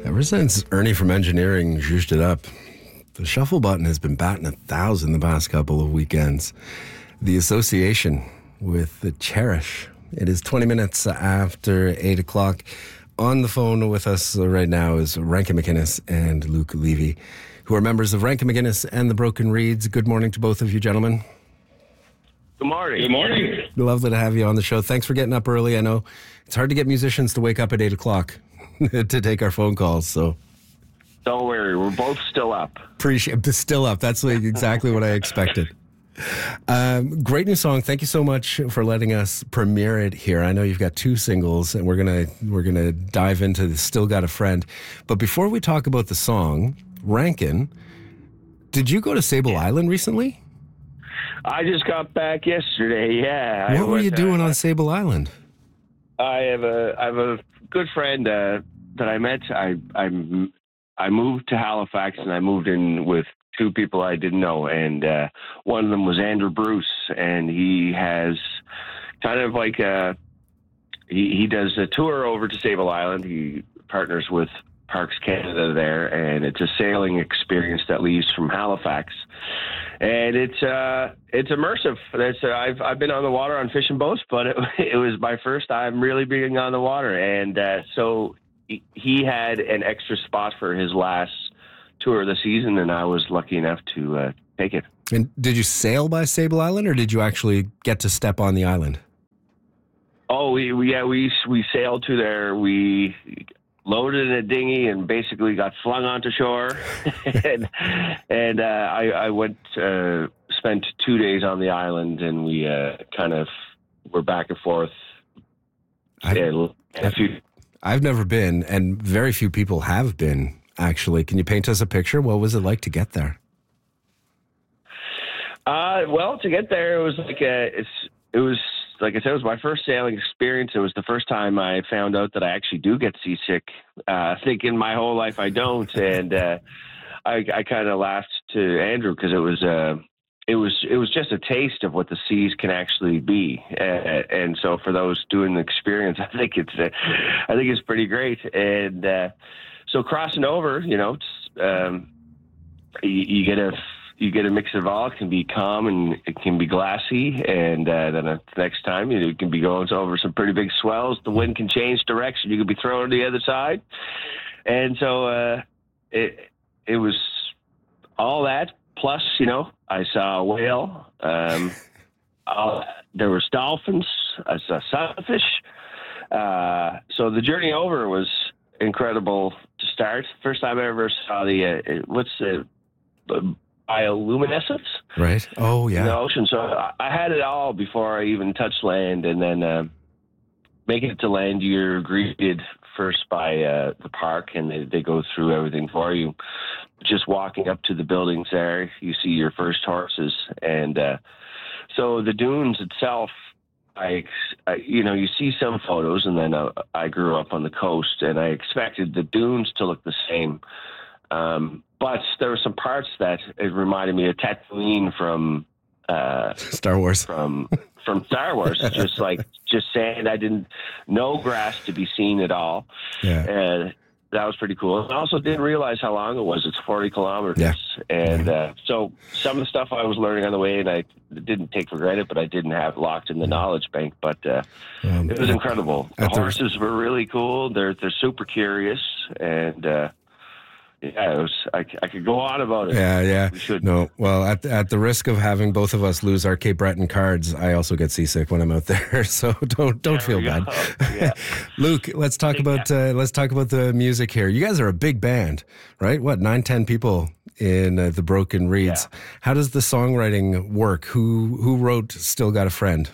Ever since Ernie from Engineering zhuzhed it up, the shuffle button has been batting 1,000 the past couple of weekends. The association with the Cherish. It is 20 minutes after 8 o'clock. On the phone with us right now is Rankin McInnes and Luke Levy, who are members of Rankin McInnes and the Broken Reeds. Good morning to both of you, gentlemen. Good morning. Good morning. Lovely to have you on the show. Thanks for getting up early. I know it's hard to get musicians to wake up at 8 o'clock to take our phone calls, so... Don't worry, we're both still up. Still up. That's exactly what I expected. Great new song. Thank you so much for letting us premiere it here. I know you've got 2 singles, and we're gonna dive into the Still Got a Friend. But before we talk about the song, Rankin, did you go to Sable Island recently? I just got back yesterday. Yeah. What were you doing on Sable Island? I have a good friend that I met. I moved to Halifax, and I moved in with 2 people I didn't know, and one of them was Andrew Bruce, and he has kind of like he does a tour over to Sable Island. He partners with Parks Canada there, and it's a sailing experience that leaves from Halifax, and it's immersive. I've been on the water on fishing boats, but it was my first time really being on the water, and so he had an extra spot for his last tour of the season, and I was lucky enough to take it. And did you sail by Sable Island, or did you actually get to step on the island? Oh, we sailed to there. We loaded in a dinghy and basically got flung onto shore, and I went spent 2 days on the island, and we kind of were back and forth. I've never been, and very few people have been, actually. Can you paint us a picture? What was it like to get there? Well, to get there, it was like like I said, it was my first sailing experience. It was the first time I found out that I actually do get seasick. I think in my whole life I don't, and I kind of laughed to Andrew because it was just a taste of what the seas can actually be, and so for those doing the experience, I think it's pretty great. And so crossing over, you get a mix of all. It can be calm and it can be glassy, and then the next time you can be going over some pretty big swells. The wind can change direction. You could be thrown to the other side, and so it was all that. Plus, I saw a whale. There was dolphins. I saw sunfish. So the journey over was incredible to start. First time I ever saw the bioluminescence. Right. Oh, yeah. In the ocean. So I had it all before I even touched land, and then making it to land, you're greeted first by the park, and they go through everything for you. Just walking up to the buildings there, you see your first horses, and so the dunes itself, you see some photos, and then I grew up on the coast, and I expected the dunes to look the same, but there were some parts that it reminded me of Tatooine from Star Wars. From Star Wars, just sand. No grass to be seen at all. Yeah. And that was pretty cool. I also didn't realize how long it was. It's 40 kilometers. Yeah. And so some of the stuff I was learning on the way, and I didn't take for granted, but I didn't have locked in the knowledge bank. But it was incredible. The horses were really cool. They're super curious, and yeah, I could go on about it. Yeah. We should. No, well, at the risk of having both of us lose our Cape Breton cards, I also get seasick when I'm out there. So don't feel bad. Yeah. Luke, let's talk about the music here. You guys are a big band, right? What, 9-10 people in the Broken Reeds? Yeah. How does the songwriting work? Who wrote "Still Got a Friend"?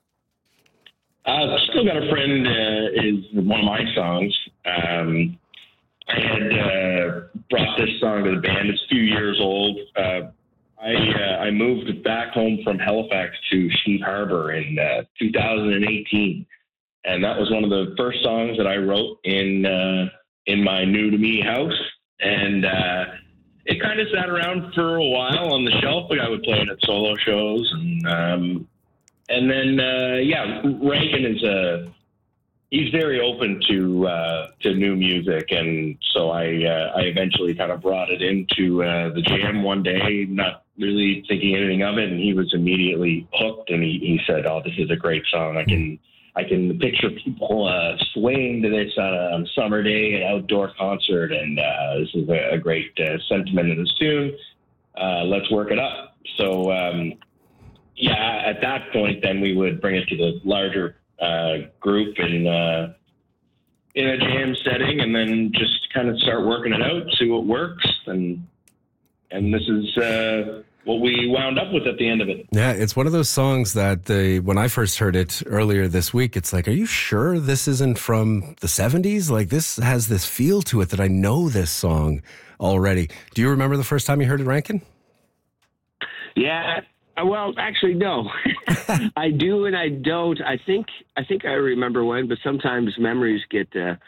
Still Got a Friend is one of my songs. I had brought this song to the band. It's a few years old. I moved back home from Halifax to Sheep Harbor in 2018, and that was one of the first songs that I wrote in my new to me house. And it kind of sat around for a while on the shelf. Like I would play it at solo shows, and then Rankin is he's very open to new music, and so I eventually kind of brought it into the jam one day, not really thinking anything of it, and he was immediately hooked. And he said, "Oh, this is a great song. I can picture people swaying to this on a summer day, an outdoor concert, and this is a great sentiment in this tune. Let's work it up." So at that point, then we would bring it to the larger group in a jam setting, and then just kind of start working it out, see what works, and this is what we wound up with at the end of it. Yeah, it's one of those songs that when I first heard it earlier this week, it's like, are you sure this isn't from the 70s? Like, this has this feel to it that I know this song already. Do you remember the first time you heard it, Rankin? Yeah. Well, actually, no. I do and I don't. I think I remember one, but sometimes memories get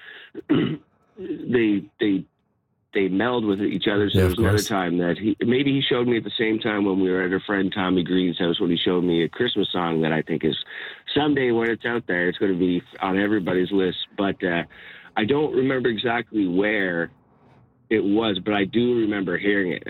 they meld with each other. So there was another time that he showed me at the same time when we were at our friend Tommy Green's house, when he showed me a Christmas song that I think is someday when it's out there, it's going to be on everybody's list. But I don't remember exactly where it was, but I do remember hearing it.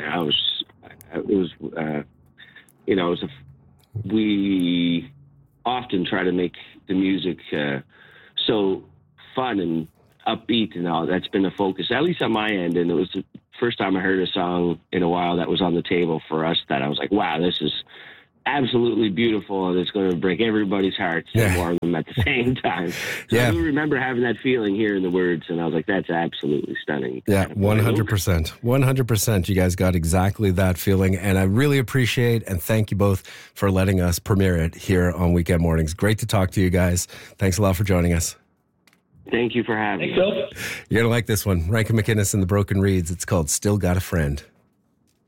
We often try to make the music so fun and upbeat and all. That's been a focus, at least on my end. And it was the first time I heard a song in a while that was on the table for us that I was like, wow, this is absolutely beautiful, and it's going to break everybody's hearts and warm them at the same time. So I do remember having that feeling, hearing the words, and I was like, that's absolutely stunning. Yeah, 100%. 100%. You guys got exactly that feeling, and I really appreciate and thank you both for letting us premiere it here on Weekend Mornings. Great to talk to you guys. Thanks a lot for joining us. Thank you for having me. You're going to like this one. Rankin McInnes and the Broken Reeds. It's called Still Got a Friend.